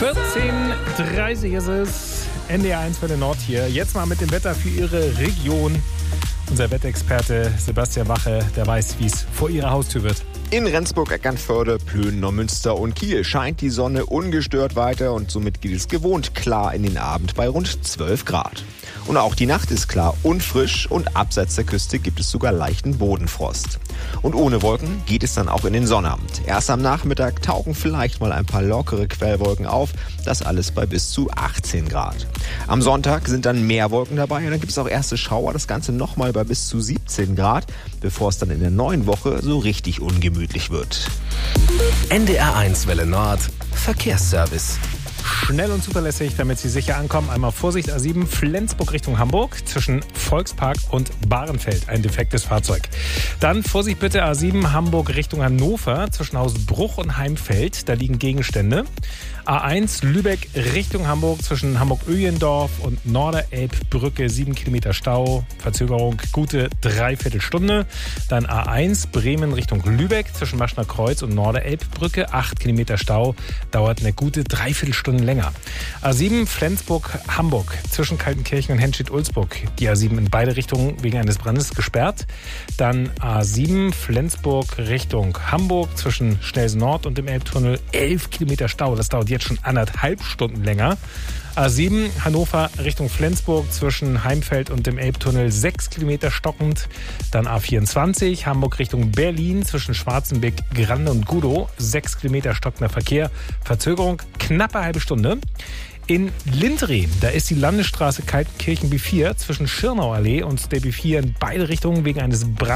14:30 ist es. NDR 1 für den Nord hier. Jetzt mal mit dem Wetter für Ihre Region. Unser Wetterexperte Sebastian Wache, der weiß, wie es vor Ihrer Haustür wird. In Rendsburg, Eckernförde, Plön, Neumünster und Kiel scheint die Sonne ungestört weiter und somit geht es gewohnt klar in den Abend bei rund 12 Grad. Und auch die Nacht ist klar und frisch und abseits der Küste gibt es sogar leichten Bodenfrost. Und ohne Wolken geht es dann auch in den Sonnabend. Erst am Nachmittag tauchen vielleicht mal ein paar lockere Quellwolken auf, das alles bei bis zu 18 Grad. Am Sonntag sind dann mehr Wolken dabei und dann gibt es auch erste Schauer, das Ganze nochmal bei bis zu 17 Grad, bevor es dann in der neuen Woche so richtig ungemütlich wird. NDR 1 Welle Nord, Verkehrsservice. Schnell und zuverlässig, damit Sie sicher ankommen. Einmal Vorsicht, A7 Flensburg Richtung Hamburg zwischen Volkspark und Bahrenfeld. Ein defektes Fahrzeug. Dann Vorsicht bitte A7 Hamburg Richtung Hannover zwischen Haus Bruch und Heimfeld. Da liegen Gegenstände. A1 Lübeck Richtung Hamburg zwischen Hamburg-Öhlendorf und Norderelbbrücke 7 Kilometer Stau. Verzögerung gute Dreiviertelstunde. Dann A1 Bremen Richtung Lübeck zwischen Maschner Kreuz und Norderelbbrücke 8 Kilometer Stau. Dauert eine gute Dreiviertelstunde länger. A7 Flensburg-Hamburg zwischen Kaltenkirchen und Henstedt-Ulzburg. Die A7 in beide Richtungen wegen eines Brandes gesperrt. Dann A7 Flensburg Richtung Hamburg zwischen Schnelsen Nord und dem Elbtunnel 11 Kilometer Stau. Das dauert jetzt schon 1,5 Stunden länger. A7 Hannover Richtung Flensburg zwischen Heimfeld und dem Elbtunnel 6 Kilometer stockend. Dann A24 Hamburg Richtung Berlin zwischen Schwarzenbeck, Grande und Gudow 6 Kilometer stockender Verkehr. Verzögerung knappe halbe Stunde. In Lindrehen, da ist die Landesstraße Kaltenkirchen B4 zwischen Schirnauallee und der B4 in beide Richtungen wegen eines Brandes